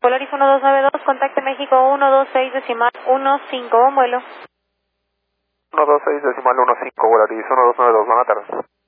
Polaris 1292, contacte México 126 decimal 15, buen vuelo. 126 decimal 15, Polaris 1292, buenas tardes.